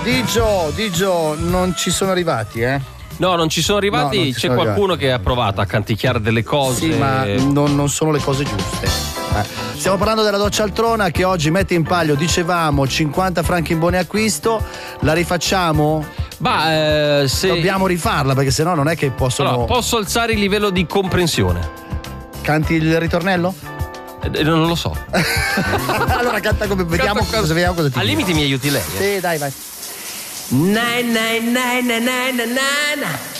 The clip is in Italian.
Digio, non ci sono arrivati, No, non ci sono arrivati. No, non ci c'è sono qualcuno arrivati. che ha provato a canticchiare delle cose. Sì, ma non sono le cose giuste. Stiamo parlando della doccia Altrona che oggi mette in palio, dicevamo, 50 franchi in buoni acquisto. La rifacciamo? Se Dobbiamo rifarla perché sennò non è che possono. Allora, posso alzare il livello di comprensione? Canti il ritornello? Non lo so. Allora canta come vediamo cosa ti Al limite mi aiuti lei. Sì, dai, vai. Nine, nine, nine, nine, nine, nine.